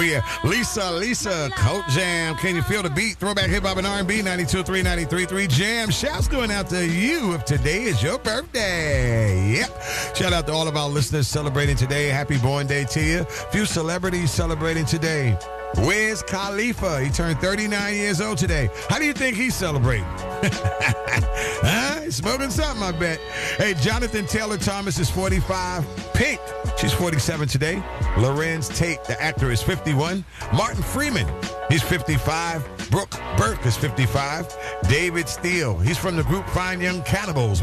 yeah. Lisa, Coat Jam. Can you feel the beat? Throwback hip hop and R&B, 92.3, 93.3 Jam. Shouts going out to you if today is your birthday. Yep. Shout out to all of our listeners celebrating today. Happy born day to you. Few celebrities celebrating today. Wiz Khalifa. He turned 39 years old today. How do you think he's celebrating? Huh? He's smoking something, I bet. Hey, Jonathan Taylor Thomas is 45. Pink, she's 47 today. Lorenz Tate, the actor, is 51. Martin Freeman, he's 55. Brooke Burke is 55. David Steele, he's from the group Fine Young Cannibals.